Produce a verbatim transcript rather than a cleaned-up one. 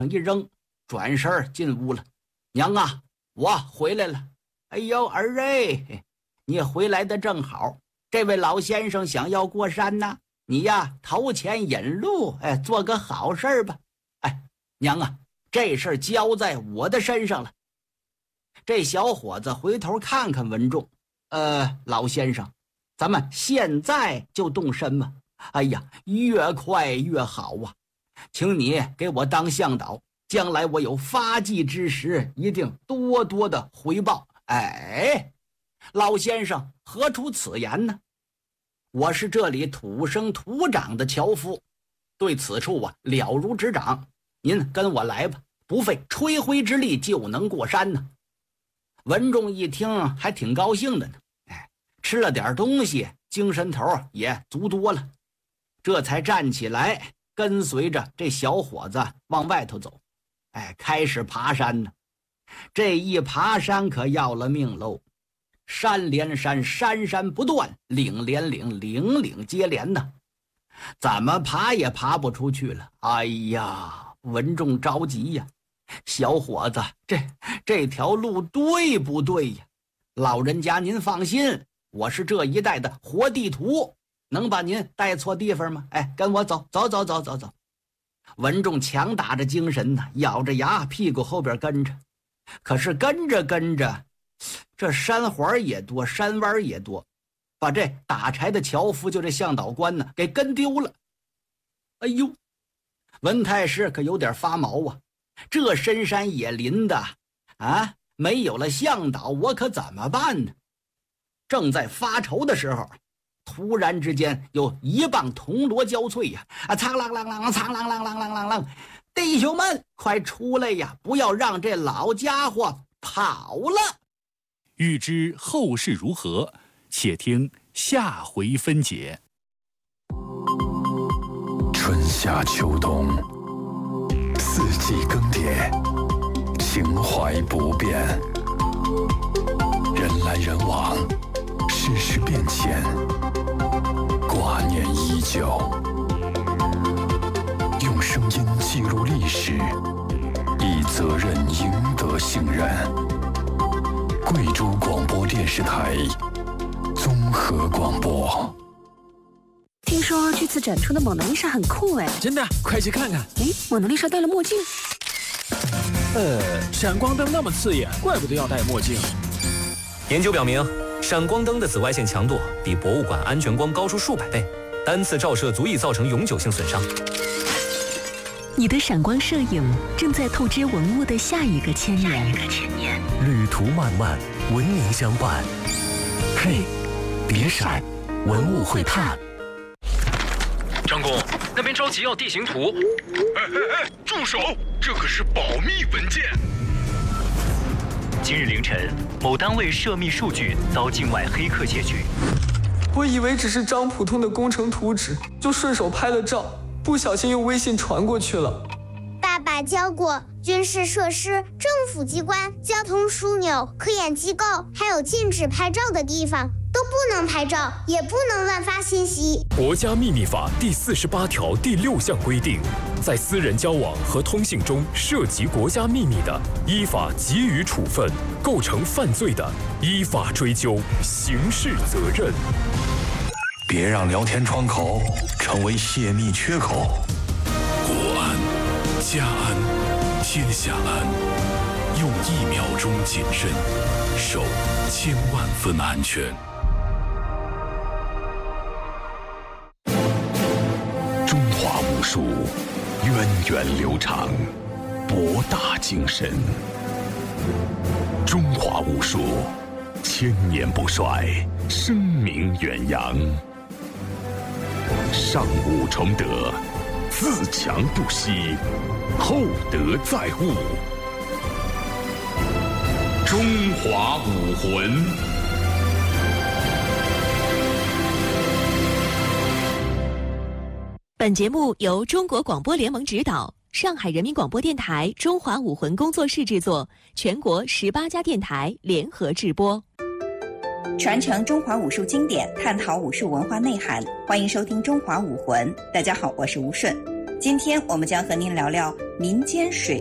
一扔，转身进屋了。娘啊，我回来了。哎呦，儿哎，你回来的正好。这位老先生想要过山呢，你呀头前引路，哎，做个好事吧。哎，娘啊，这事儿交在我的身上了。这小伙子回头看看文仲，呃，老先生，咱们现在就动身吗？哎呀，越快越好啊！请你给我当向导，将来我有发迹之时，一定多多的回报。哎，老先生何出此言呢？我是这里土生土长的樵夫，对此处啊了如指掌。您跟我来吧，不费吹灰之力就能过山呢。文仲一听还挺高兴的呢，哎，吃了点东西，精神头也足多了，这才站起来，跟随着这小伙子往外头走。哎，开始爬山呢。这一爬山可要了命喽，山连山，山山不断，岭连岭，岭岭接连呢，怎么爬也爬不出去了。哎呀，文仲着急呀，小伙子，这这条路对不对呀？老人家您放心，我是这一带的活地图，能把您带错地方吗？哎，跟我走走走走走走。文仲强打着精神呢，咬着牙屁股后边跟着。可是跟着跟着，这山环也多，山弯也多，把这打柴的樵夫就这向导官呢给跟丢了。哎呦，文太师可有点发毛啊！这深山野林的啊，没有了向导，我可怎么办呢？正在发愁的时候，突然之间有一棒铜锣交瘁呀！啊，苍啷啷啷，苍啷啷啷啷啷啷！弟兄们，快出来呀！不要让这老家伙跑了。 欲知后事如何，且听下回分解。 春夏秋冬，四季更迭，情怀不变。人来人往，世事变迁，挂念依旧。用声音记录历史，以责任赢得信任。贵州广播电视台综合广播。 听说这次展出的蒙娜丽莎很酷哎！ 真的，快去看看。 哎，蒙娜丽莎戴了墨镜。 呃，闪光灯那么刺眼，怪不得要戴墨镜。 研究表明，闪光灯的紫外线强度比博物馆安全光高出数百倍，单次照射足以造成永久性损伤。 你的闪光摄影正在透支文物的下一个千年。 旅途漫漫，文明相伴。嘿，别闪，文物会探。 张工，那边着急要地形图。 哎哎哎，住手！这可是保密文件。 今日凌晨，某单位涉密数据遭境外黑客窃取。 我以为只是张普通的工程图纸，就顺手拍了照。不小心用微信传过去了。 爸爸教过，军事设施、政府机关、交通枢纽、科研机构，还有禁止拍照的地方，都不能拍照，也不能乱发信息。 国家秘密法第四十八条第六项规定，在私人交往和通信中涉及国家秘密的，依法给予处分；构成犯罪的，依法追究刑事责任。 别让聊天窗口成为泄密缺口。 国安、家安、天下安，用一秒钟谨慎，守千万分安全。 中华武术源远流长，博大精深。中华武术千年不衰，声名远扬。上武崇德，自强不息，厚德载物。中华武魂。 本节目由中国广播联盟指导，上海人民广播电台中华武魂工作室制作，全国十八家电台联合制播。 传承中华武术经典，探讨武术文化内涵，欢迎收听《中华武魂》。大家好，我是吴顺。 今天我们将和您聊聊民间水